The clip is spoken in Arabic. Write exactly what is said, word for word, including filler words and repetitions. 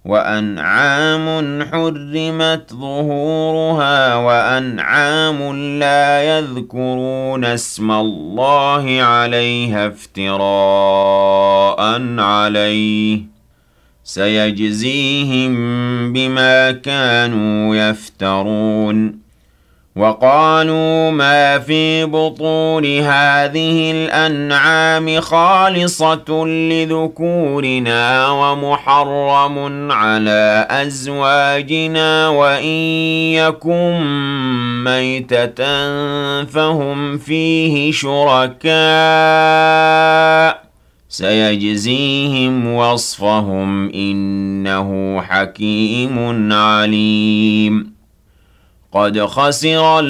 وأنعام حرمت ظهورها وأنعام لا يذكرون اسم الله عليها افتراء عليه سيجزيهم بما كانوا يفترون وقالوا ما في بطون هذه الأنعام خالصة لذكورنا ومحرم على أزواجنا وإن يكن ميتة فهم فيه شركاء سيجزيهم وصفهم إنه حكيم عليم قد خسر